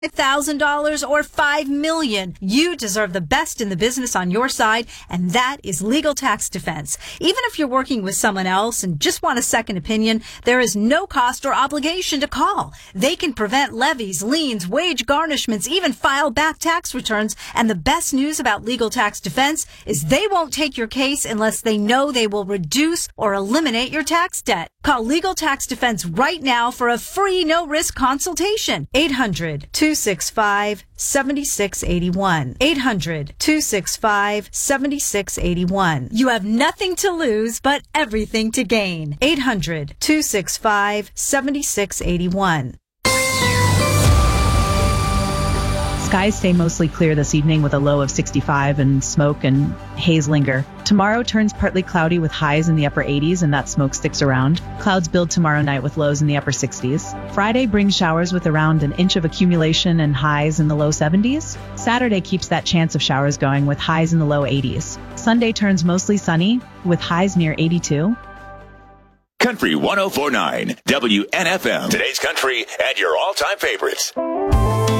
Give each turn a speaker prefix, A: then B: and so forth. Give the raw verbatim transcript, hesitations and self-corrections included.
A: one thousand dollars or five million dollars. You deserve the best in the business on your side, and that is Legal Tax Defense. Even if you're working with someone else and just want a second opinion, there is no cost or obligation to call. They can prevent levies, liens, wage garnishments, even file back tax returns. And the best news about Legal Tax Defense is they won't take your case unless they know they will reduce or eliminate your tax debt. Call Legal Tax Defense right now for a free no-risk consultation. eight hundred, two six five, seven six eight one. eight hundred, two six five, seven six eight one. You have nothing to lose, but everything to gain. eight hundred, two six five, seven six eight one.
B: Skies stay mostly clear this evening with a low of sixty-five and smoke and haze linger. Tomorrow turns partly cloudy with highs in the upper eighties and that smoke sticks around. Clouds build tomorrow night with lows in the upper sixties. Friday brings showers with around an inch of accumulation and highs in the low seventies. Saturday keeps that chance of showers going with highs in the low eighties. Sunday turns mostly sunny with highs near eighty-two.
C: Country one oh four point nine, W N F M. Today's country and your all-time favorites.